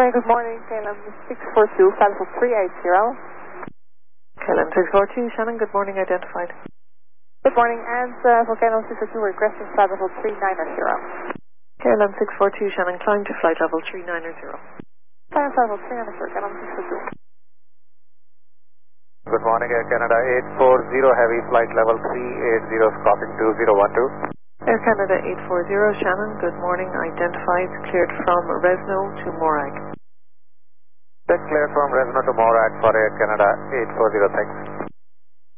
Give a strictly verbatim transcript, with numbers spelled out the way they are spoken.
Shannon, good morning. K L M six four two, flight level three eight zero. K L M six four two, Shannon, good morning, identified. Good morning, and uh, for K L M six four two, requesting flight level three nine zero. K L M six four two, Shannon, climb to flight level three nine zero. Climb flight level three nine zero, K L M six four two. Good morning, Air Canada eight four zero, heavy flight level three eight zero, crossing two zero one two. Air Canada eight four zero, Shannon, good morning, identified, cleared from Resno to Morag. Check clear from Resno to Morag for Air Canada eight four zero, thanks.